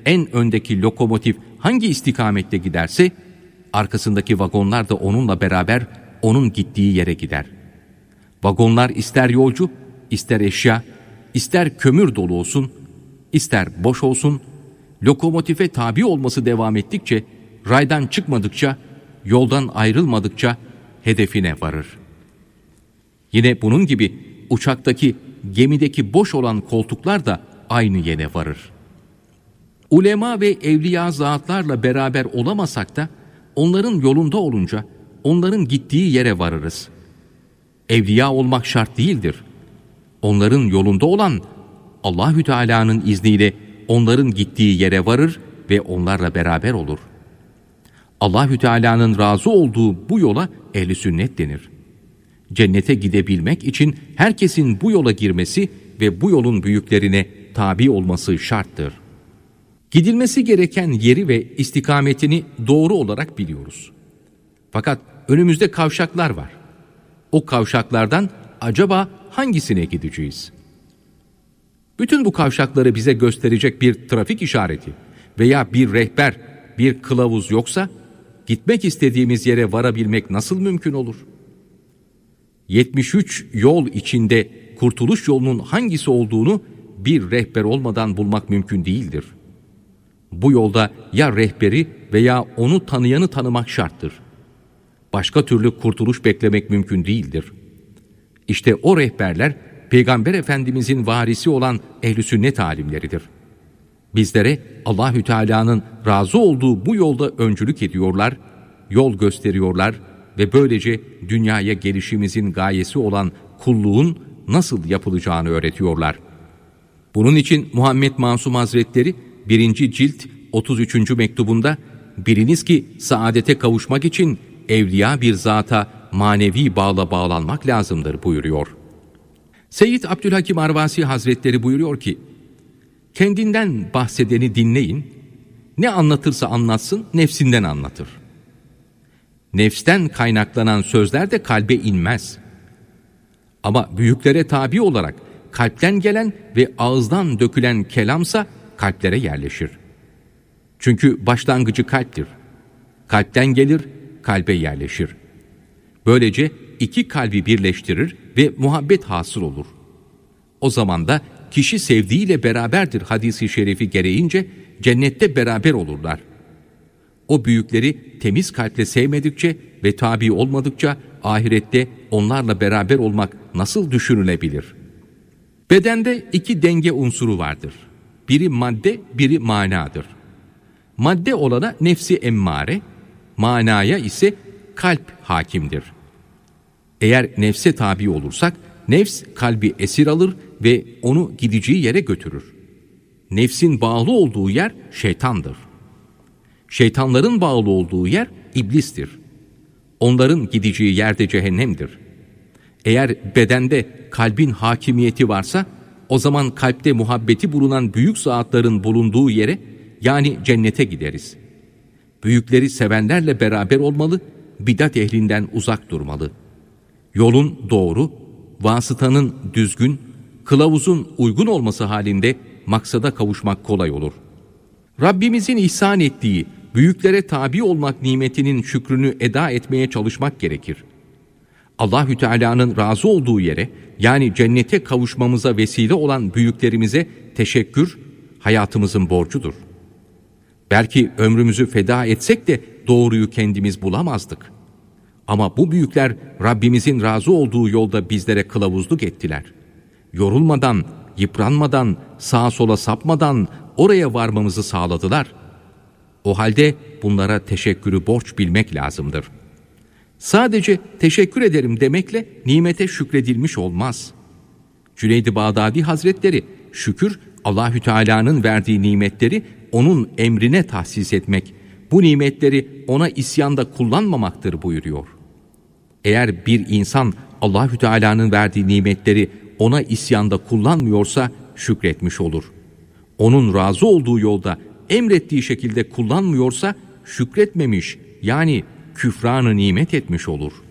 en öndeki lokomotif hangi istikamette giderse, arkasındaki vagonlar da onunla beraber onun gittiği yere gider. Vagonlar ister yolcu, ister eşya, ister kömür dolu olsun, ister boş olsun, lokomotife tabi olması devam ettikçe, raydan çıkmadıkça, yoldan ayrılmadıkça hedefine varır. Yine bunun gibi uçaktaki, gemideki boş olan koltuklar da aynı yere varır. Ulema ve evliya zatlarla beraber olamasak da, onların yolunda olunca, onların gittiği yere varırız. Evliya olmak şart değildir. Onların yolunda olan, Allahü Teala'nın izniyle onların gittiği yere varır ve onlarla beraber olur. Allahü Teala'nın razı olduğu bu yola ehl-i sünnet denir. Cennete gidebilmek için herkesin bu yola girmesi ve bu yolun büyüklerine tabi olması şarttır. Gidilmesi gereken yeri ve istikametini doğru olarak biliyoruz. Fakat önümüzde kavşaklar var. O kavşaklardan acaba hangisine gideceğiz? Bütün bu kavşakları bize gösterecek bir trafik işareti veya bir rehber, bir kılavuz yoksa, gitmek istediğimiz yere varabilmek nasıl mümkün olur? 73 yol içinde kurtuluş yolunun hangisi olduğunu bir rehber olmadan bulmak mümkün değildir. Bu yolda ya rehberi veya onu tanıyanı tanımak şarttır. Başka türlü kurtuluş beklemek mümkün değildir. İşte o rehberler, Peygamber Efendimizin varisi olan ehl-i sünnet alimleridir. Bizlere Allahü Teala'nın razı olduğu bu yolda öncülük ediyorlar, yol gösteriyorlar ve böylece dünyaya gelişimizin gayesi olan kulluğun nasıl yapılacağını öğretiyorlar. Bunun için Muhammed Masum Hazretleri 1. cilt 33. mektubunda, biliniz ki saadete kavuşmak için evliya bir zata manevi bağla bağlanmak lazımdır buyuruyor. Seyyid Abdülhakim Arvasi Hazretleri buyuruyor ki, kendinden bahsedeni dinleyin, ne anlatırsa anlatsın nefsinden anlatır. Nefsten kaynaklanan sözler de kalbe inmez. Ama büyüklere tabi olarak kalpten gelen ve ağızdan dökülen kelamsa kalplere yerleşir. Çünkü başlangıcı kalptir. Kalpten gelir, kalbe yerleşir. Böylece iki kalbi birleştirir ve muhabbet hasıl olur. O zaman da kişi sevdiğiyle beraberdir hadisi şerifi gereğince cennette beraber olurlar. O büyükleri temiz kalple sevmedikçe ve tabi olmadıkça ahirette onlarla beraber olmak nasıl düşünülebilir? Bedende iki denge unsuru vardır. Biri madde, biri manadır. Madde olana nefsi emmare, manaya ise kalp hakimdir. Eğer nefse tabi olursak, nefs kalbi esir alır ve onu gideceği yere götürür. Nefsin bağlı olduğu yer şeytandır. Şeytanların bağlı olduğu yer iblistir. Onların gideceği yer de cehennemdir. Eğer bedende kalbin hakimiyeti varsa, o zaman kalpte muhabbeti bulunan büyük zatların bulunduğu yere, yani cennete gideriz. Büyükleri sevenlerle beraber olmalı, bidat ehlinden uzak durmalı. Yolun doğru, vasıtanın düzgün, kılavuzun uygun olması halinde maksada kavuşmak kolay olur. Rabbimizin ihsan ettiği büyüklere tabi olmak nimetinin şükrünü eda etmeye çalışmak gerekir. Allahü Teala'nın razı olduğu yere, yani cennete kavuşmamıza vesile olan büyüklerimize teşekkür hayatımızın borcudur. Belki ömrümüzü feda etsek de doğruyu kendimiz bulamazdık. Ama bu büyükler Rabbimizin razı olduğu yolda bizlere kılavuzluk ettiler. Yorulmadan, yıpranmadan, sağa sola sapmadan oraya varmamızı sağladılar. O halde bunlara teşekkürü borç bilmek lazımdır. Sadece teşekkür ederim demekle nimete şükredilmiş olmaz. Cüneyd-i Bağdadi Hazretleri, şükür Allahü Teala'nın verdiği nimetleri onun emrine tahsis etmek, bu nimetleri ona isyanda kullanmamaktır buyuruyor. Eğer bir insan Allahü Teala'nın verdiği nimetleri ona isyanda kullanmıyorsa şükretmiş olur. Onun razı olduğu yolda emrettiği şekilde kullanmıyorsa şükretmemiş, yani küfranı nimet etmiş olur.